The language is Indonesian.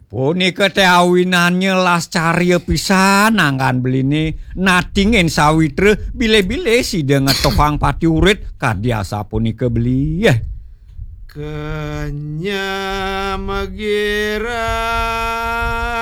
Punika teh awinannya las carya pisan angkan beline nadingen sawitre bile-bile sida ngetokang pati urit kadiasa punika beli ya. Kenya magira